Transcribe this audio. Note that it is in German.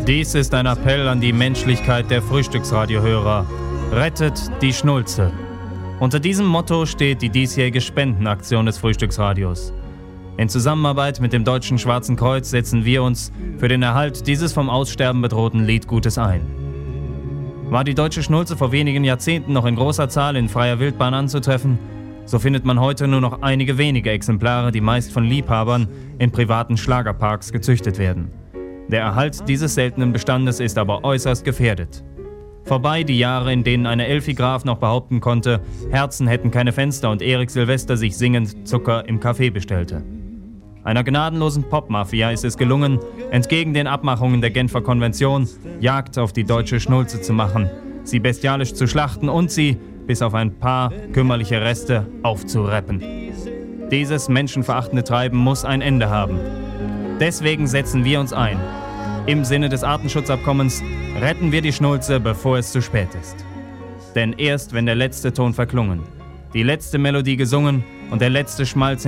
Dies ist ein Appell an die Menschlichkeit der Frühstücksradiohörer. Rettet die Schnulze. Unter diesem Motto steht die diesjährige Spendenaktion des Frühstücksradios. In Zusammenarbeit mit dem Deutschen Schwarzen Kreuz setzen wir uns für den Erhalt dieses vom Aussterben bedrohten Liedgutes ein. War die deutsche Schnulze vor wenigen Jahrzehnten noch in großer Zahl in freier Wildbahn anzutreffen, so findet man heute nur noch einige wenige Exemplare, die meist von Liebhabern in privaten Schlagerparks gezüchtet werden. Der Erhalt dieses seltenen Bestandes ist aber äußerst gefährdet. Vorbei die Jahre, in denen eine Elfi Graf noch behaupten konnte, Herzen hätten keine Fenster und Erik Silvester sich singend Zucker im Café bestellte. Einer gnadenlosen Popmafia ist es gelungen, entgegen den Abmachungen der Genfer Konvention, Jagd auf die deutsche Schnulze zu machen, sie bestialisch zu schlachten und sie, bis auf ein paar kümmerliche Reste, aufzureppen. Dieses menschenverachtende Treiben muss ein Ende haben. Deswegen setzen wir uns ein. Im Sinne des Artenschutzabkommens retten wir die Schnulze, bevor es zu spät ist. Denn erst wenn der letzte Ton verklungen, die letzte Melodie gesungen und der letzte Schmalz